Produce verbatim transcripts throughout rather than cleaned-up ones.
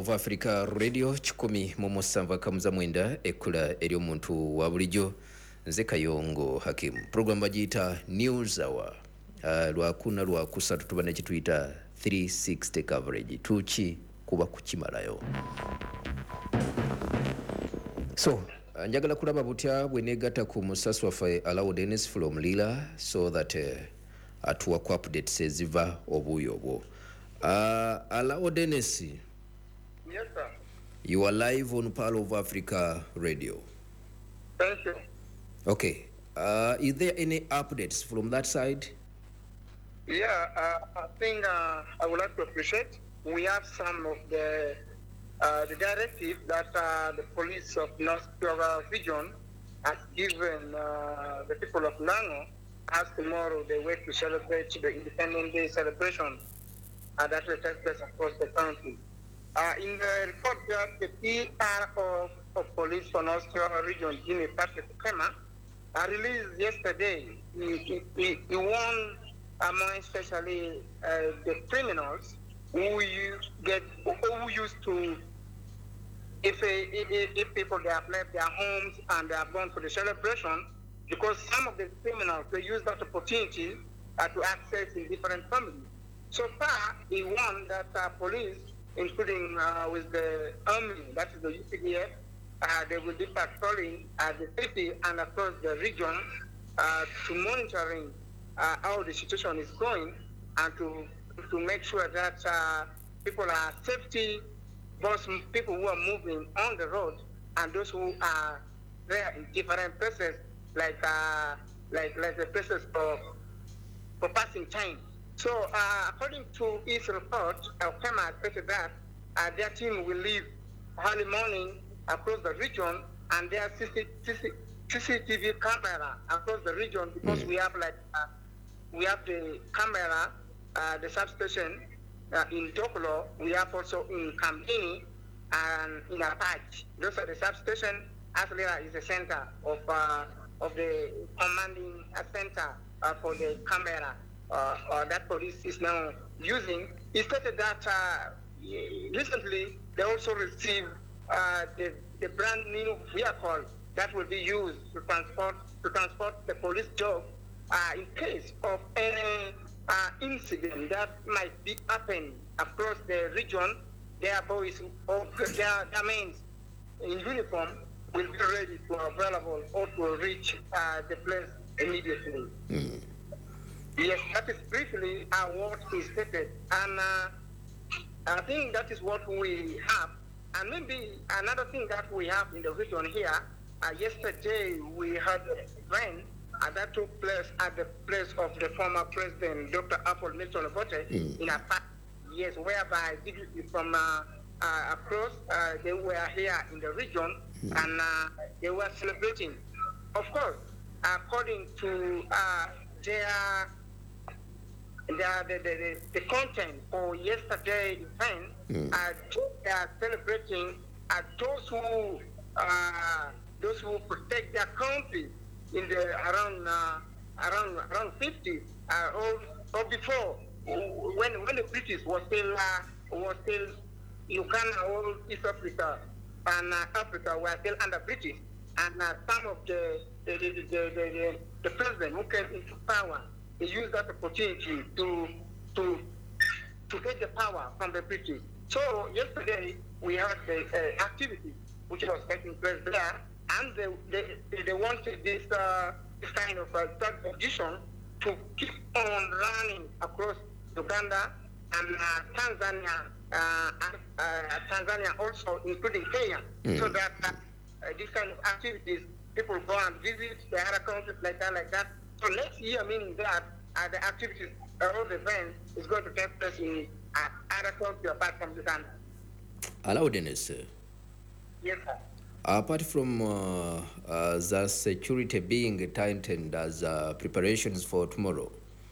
of Africa Radio chikumi momo sanva kamuza mwenda ekula eri omuntu wa bulijjo nze Kayongo Hakim. Program bagiyita News Hour. Uh, lwakuna lwakusatu tuba ne kituyita three sixty coverage. Tuki kuba kukimalayo. So uh, njagala kulaba butya bwenegata ku musasi waffe Allow Dennis from Lila so that uh, atuwa ku updates eziva obuyo obwo. Uh, Allow Dennis. Yes, sir. You are live on Pearl of Africa Radio. Thank you. Okay. Uh, is there any updates from that side? Yeah, uh, I think uh, I would like to appreciate. We have some of the uh, the directive that uh, the police of North Kivu region has given uh, the people of Lango as tomorrow they wait to celebrate the Independence Day celebration uh, that will take place across the country. Uh, in the report that the P R of, of police for North Kivu region, Jimmy Patrick Kema, uh, released yesterday. He, he, he, he warned among especially uh, the criminals who use, get who used to, if, if, if people they have left their homes and they have gone for the celebration, because some of the criminals they use that opportunity uh, to access in different families. So far, he warned that uh, police, including uh, with the army, that is the U P D F, uh, they will be patrolling uh, the city and across the region uh, to monitoring uh, how the situation is going and to to make sure that uh, people are safety, both people who are moving on the road and those who are there in different places, like uh, like like the places for for passing time. So, uh, according to his report, Alkema stated that uh, their team will leave early morning across the region, and their C C T V camera across the region, because mm. we have like uh, we have the camera, uh, the substation uh, in Dokolo, we have also in Kambini and in Apache. Those are the substation. Aslera is the center of uh, of the commanding uh, center uh, for the camera. Uh, uh, that police is now using. He stated that uh, recently they also received uh, the, the brand new vehicle that will be used to transport to transport the police dog uh, in case of any uh, incident that might be happening across the region. Their boys or their, their men in uniform will be ready to available or to reach uh, the place immediately. Mm. Yes, that is briefly uh, what is stated, and uh, I think that is what we have. And maybe another thing that we have in the region here, uh, yesterday we had an event uh, that took place at the place of the former president, Doctor Apple Milton Obote, mm. in a park, yes, whereby dignitaries from uh, uh, across, uh, they were here in the region, mm. and uh, they were celebrating. Of course, according to uh, their The, the, the, the content for yesterday's event, mm. uh, they are celebrating uh, those who uh, those who protect their country in the around uh, around around fifty uh, or, or before, when when the British was still uh, was still Uganda or East Africa and uh, Africa were still under British, and uh, some of the the the, the, the, the the president who came into power, they used that opportunity to to to get the power from the British. So yesterday we had the uh, activity which was taking place there, and they they, they wanted this uh, this kind of uh, third edition to keep on running across Uganda and uh, Tanzania, uh, and, uh, Tanzania also including Kenya, mm. so that uh, uh, this kind of activities people go and visit the other countries like that, like that. So next year, meaning that uh, the activities, uh, all the events is going to take place in uh, other countries apart from Uganda. Allow Dennis. Yes, sir. Apart from uh, uh, the security being tightened as uh, preparations for tomorrow,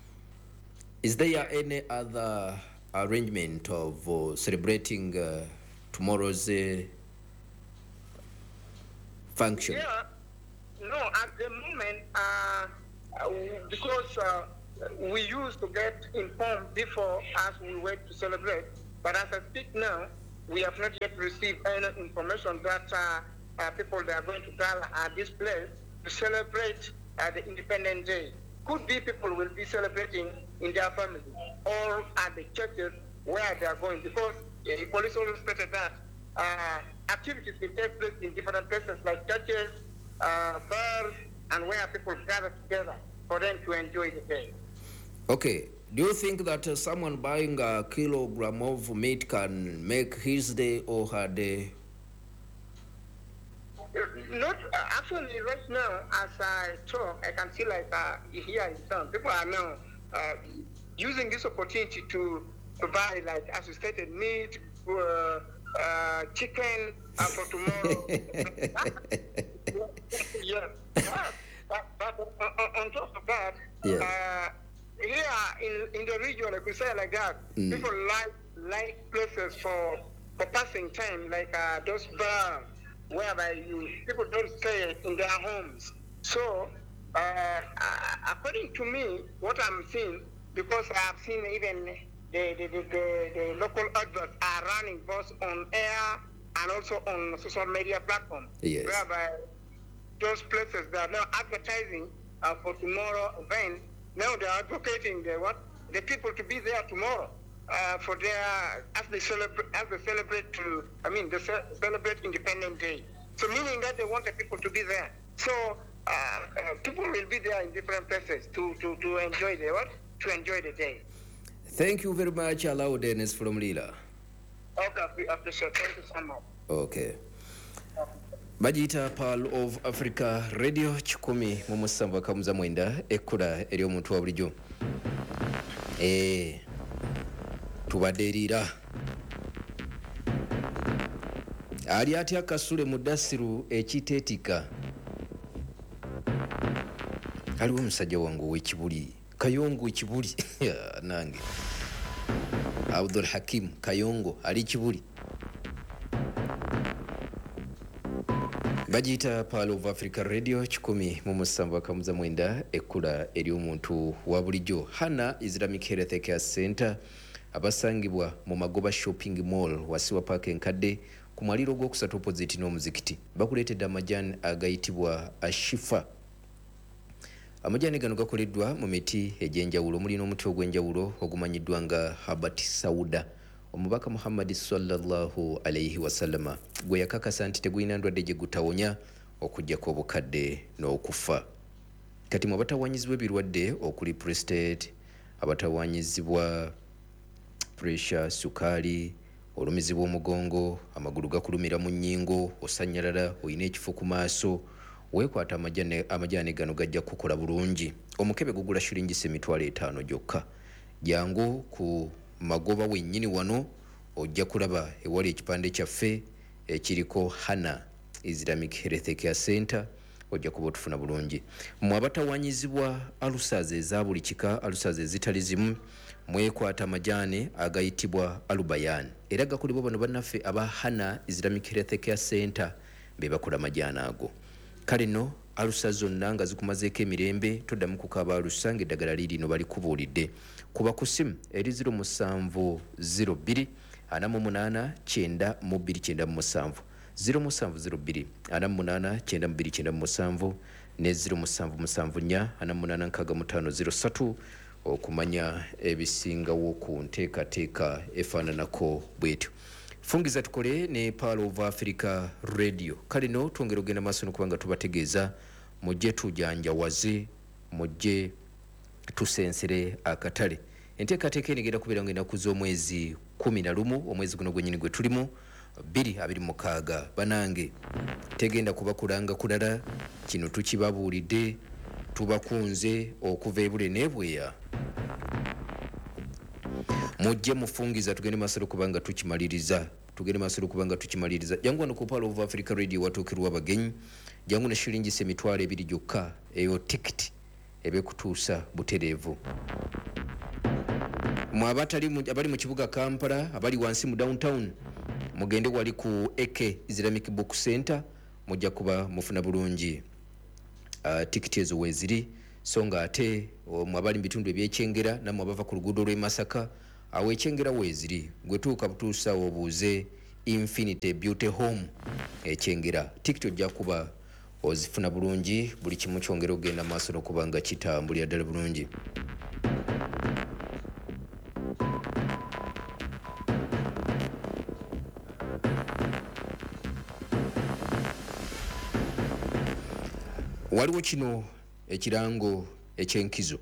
is there any other arrangement of uh, celebrating uh, tomorrow's uh, function? Yeah, no, at the moment, uh, because uh, we used to get informed before as we wait to celebrate, but as I speak now, we have not yet received any information that uh, uh, people they are going to gather at this place to celebrate uh, the Independence Day. Could be people will be celebrating in their family or at the churches where they are going, because uh, the police also stated that uh, activities will take place in different places like churches, uh, bars, and where people gather together for them to enjoy the day. Okay. Do you think that uh, someone buying a kilogram of meat can make his day or her day? Not uh, actually right now, as I talk, I can see like uh, here in town, people are now uh, using this opportunity to, to buy, like as you stated, meat, uh, uh, chicken uh, for tomorrow. Yes. But, but, but uh, on top of that, yes. uh, here in, in the region, like we say like that, mm. people like like places for for passing time, like uh, those bars whereby you people don't stay in their homes. So, uh, uh, according to me, what I'm seeing, because I've seen even the the, the, the, the local adverts are running both on air and also on social media platforms, yes. whereby those places that are now advertising uh, for tomorrow event. Now they are advocating the what the people to be there tomorrow uh, for their as they celebrate as they celebrate to I mean they ce- celebrate Independence Day. So meaning that they want the people to be there. So uh, uh, people will be there in different places to, to, to enjoy the what to enjoy the day. Thank you very much, Alao Dennis from Lila. Okay, I appreciate. Thank you so much. Okay. Bajita Pearl of Africa Radio chikumi mu musanvu kamuza mwenda ekkula eri omuntu wa bulijjo. Eh tubaderira ali atya Kasule Mudasiru ekiteetika aliwo omusajja wangu w'ekibuli Kayongo ekibuli nange Abdul Hakim Kayongo ali kibuli. Bajita Pearl of Africa Radio chikumi mu musanvu akamuza mwenda ekkula eri omuntu wa bulijjo. Hana Islamic Health Care Center abasangibwa mu Magoba Shopping Mall wasiwa park enkadde ku mwaliro gw'okusatu opposite n'omuzikiti bakuleetedde amajani agayitibwa Ashifa. Amajani gano gakoleddwa mu miti egy'enjawulo mulina omuti ogw'enjawulo ogumanyiddwa nga Habat Sauda. Omubaka Muhammad sallallahu alayhi wasallama gwe yakakasa nti tegulina ndwadde gye gutawonya okujjako obukadde n'okufa. Kati mu abatawanyizibwa ebirwadde okuli prostate, abatawanyizibwa pressure, sukaali, olumizi bw'omugongo, amagulu gakulumira mu nnyingo, osanyalala, oyina ekifo ku maaso, weekwata amajani amajani gano gajja kukola bulungi. Omukebe gugula shilingi emitwalo etaano gyokka. Jangu ku Magoba wennyini wano ojja kulaba ewali ekipande kyaffe ekiriko Hana Islamic Health Care Center ojja kuba otufuna bulungi. Mu abatawanyizibwa alusaze eza buli kika, alusaze ezitali zimu, mwekwata amajani agayitibwa Alubayan. Era gakulibwa bano bannaffe aba Hana Islamic Health Care Center be bakola amajani ago. Kale no alusa zonna nga zikumazeeko emirembe toddamu kukaaba alusa ng'eddagala lirino balikubuulidde. Kuba ku ssimu eri zero musanvu zero bbiri ana mu munaana kyenda mu bbiri kyenda mu musanvu, zero musanvu zero bbiri ana mu munaana kyenda mu bbiri kyenda mu musanvu ne zero musanvu musanvu nnya ana mu munaana nkaaga mu ttaano zero ssatu okumanya ebisingawo ku nteekateeka efaananako bwetyo. Fungiza tukole ne Pearl of Africa Radio. Kale no twongera ogenda maaso n'okubanga tubategeeza mujje tujanjawaze, mujje tusensere akatale. Enteekateeka enegenda kubeera ng'ennaku z'omwezi kumi na lumu omwezi guno gwennyini gwe tulimu bbiri abiri mukaaga. Banange tegenda kubakulanga kulala, kino tukibabuulidde, tubakunze okuva ebule n'ebweya. Mujje mufungiza tugende maaso kubanga tukimaliriza, tugende maaso kubanga tukimaliriza. Jangu wano ku Pearl of Africa Radio watuukirwa abagenyi, jangu na shilingi emitwalo ebiri gyokka eyo tikiti ebe kutuusa butereevu. Mu abatali abali mu kibuga Kampala, abali wansi mu downtown, mugende wali ku Eke Islamic Book Center, mujja kuba mufuna bulungi uh, tikiti ezo weziri. So nga ate mu abali mu bitundu eby'ekyengera nammwe abava ku luguudo lw'e Masaka awo ekyengera weeziri gwe tuuka butuusa obuuze Infinity Beauty Home ekyengera TikTok jakuba ozifuna bulungi buli kimu kyongera ogenda maaso n'okubanga kitambulira ddala bulungi. Waliwo kino ekirango ekyenkizo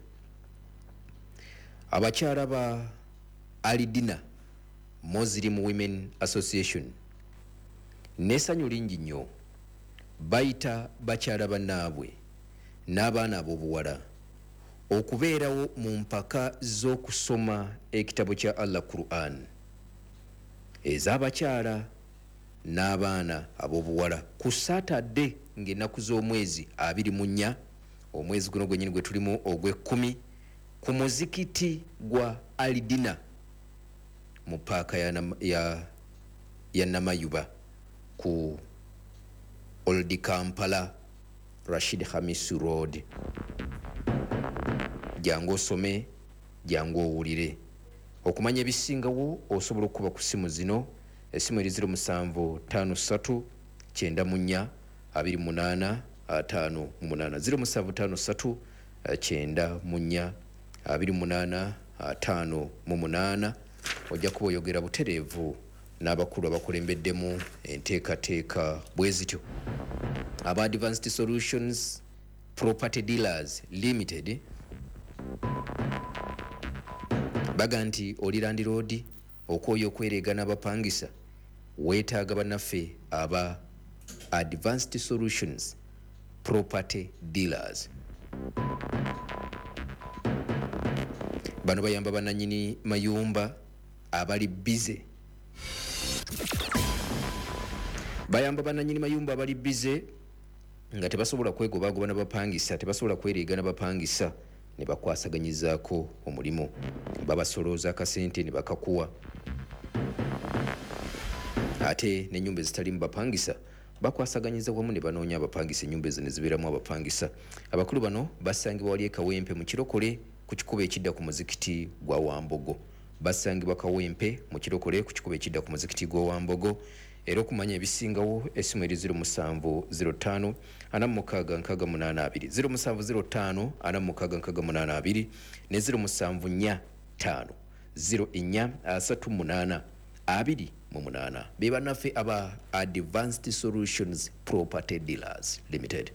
abakyala ba Alidina Muslim Women Association n'essanyu lingi nnyo bayita bakyala bannaabwe n'abaana ab'obuwala okubeerawo mu mpaka z'okusoma ekitabo kya Allah Quran ez'abakyala n'abaana ab'obuwala ku Saturday ng'ennaku z'omwezi abiri mu nnya omwezi guno gwennyini gwe tulimu ogw'ekkumi ku muzikiti gwa Alidina mu paaka ya, ya, ya Namayuba ku Old Kampala Rashid Hamis Road. Jangu osome, jangu owulire. Okumanya ebisingawo osobola okuba ku simu zino esimu eri zero musanvu ttaano ssatu kyenda mu nnya abiri munaana ataano mu munaana zero musanvu ttaano ssatu kyenda mu nnya abiri munaana ataano mu munaana. Ojja kuba oyogera butereevu n'abakulu abakulembeddemu enteekateeka bwe zityo. Aba Advanced Solutions Property Dealers Limited baga nti oli Land Road okwoyo okwereega n'abapangisa weetaaga bannaffe aba Advanced Solutions Property Dealers. Bano bayamba bannannyini mayumba abali bize bayamba bannannyini mayumba abali bize nga tebasobola kwegobagoba n'abapangisa, tebasobola kwereega n'abapangisa ne bakwasaganyizaako omulimu, babasolooza akasente ne bakakuwa ate n'ennyumba ezitalimu bapangisa bakwasaganyiza wamu ne banoonya abapangisa ennyumba ezo ne zibeeramu abapangisa. Abakulu bano basangibwa wali e Kawempe mu Kirokole ku kikubo ekidda ku muzikiti gwa Wambogo. Basangibwa Kawempe mu Kirokole ku kikubo ekidda ku muzikiti gwa Wambogo. Era okumanya ebisingawo esimu eri zero musanvu zero ttaano ana mu mukaaga nkaaga munaana abiri zero musanvu zero ttaano ana mu mukaaga nkaaga munaana abiri ne zero musanvu nnya ttaano zero ennya asatu munaana abiri mu munaana. Be bannaffe aba Advanced Solutions Property Dealers Limited.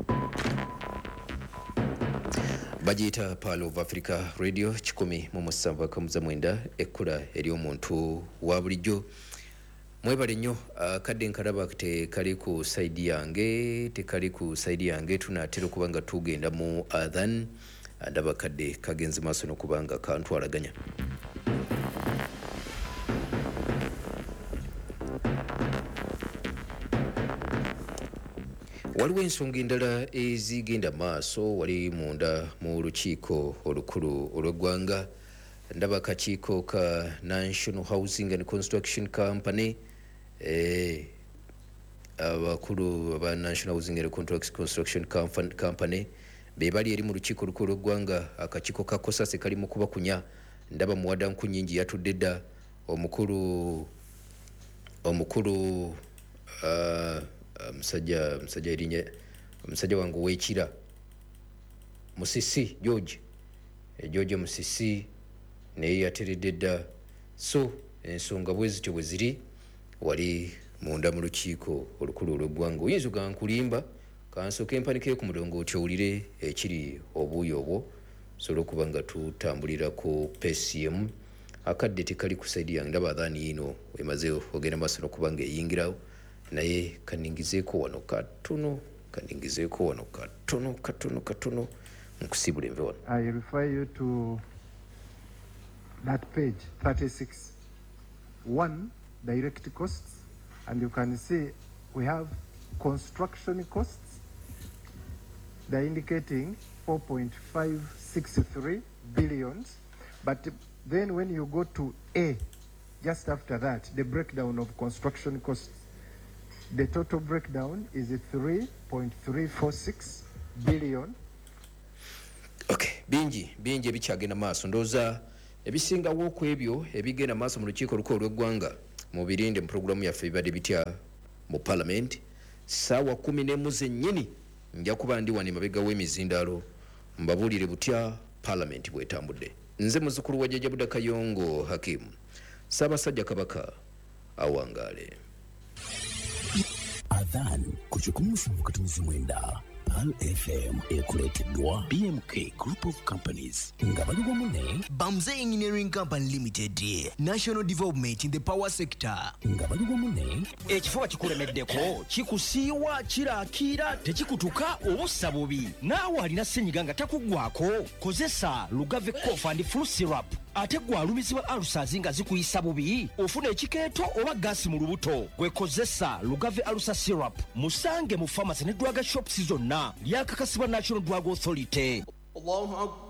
Bajita Pearl of Africa Radio kikumi mu musanvu akamuza mwenda ekkula eri omuntu wa bulijjo. Mwebale nnyo akadde nkalaba tekali ku saidi yange tekali ku saidi yange tunaatera okuba nga tugenda mu adhan ndaba kadde kagenze maaso n'okuba nga kantwalaganya. Waliwo ensonga endala ezigenda maaso wali munda mu lukiiko olukulu olw'eggwanga. Ndaba akakiiko ka National Housing and Construction Company eh abakulu aba National Housing and Construction Company be bali eri mu lukiiko olukulu olw'eggwanga. Akakiiko ka Kosase kali mu kuba kunya. Ndaba muwada nkunyingi yatudde dda omukulu omukulu uh, musajja musajja erinnya musajja wangu w'ekira Musisi George e George Musisi naye yateredde dda. So ensonga bwe zityo bwe ziri wali munda mu lukiiko olukulu olw'eggwanga. Oyinza ga nkulimba kansooka empanike ku mulongooti owulire ekiri obuuyo obwo sobola okuba nga tutambulira ku pesiemu akadde tekali ku saidi yange. Ndaba adhaani yino emaze ogenda maaso n'okuba nga eyingirawo naye kaningizeeko wano katono kaningizeeko wano katono katono katono nkusibula enve wano. I refer you to that page thirty-six one direct costs, and you can see we have construction costs. They're indicating four point five six three billions, but then when you go to A, just after that, the breakdown of construction costs, the total breakdown is three point three four six billion. Okay, bingi bingi ebikyagenda maaso ndowooza ebisingawo ku ebyo ebigenda maaso mu lukiiko olukulu olw'eggwanga mubirinde mu programu yaffe bibadde bitya mu parliament sawa kumi n'emu zennyini nja kuba ndi wano emabega w'emizindaalo mbabuulire butya parliament bwetambudde. Nze muzukulu wa Jjajja Buda Kayongo Hakim, Ssaabasajja Kabaka awangaale. Adhan kuchukumusa mkatumizi mwenda Pal F M ekuleteddwa B M K Group of Companies nga bali wamu Bamze Engineering Company Limited, National Development in the Power Sector nga bali wamu ekifuba kikulemeddeko kikusiiwa kiraakira tekikutuka obussa bubi naawe alina ssenyiga nga takuggwako kozesa Lugave Cough and Flu Syrup ate gwe alumizibwa alusazi nga zikuyisa bubi ofuna ekikeeto oba gaasi mu lubuto gwe kozesa Lugave Alusa Syrup musange mu pharmacy ne drug shops zonna lyakakasibwa National Drug Authority.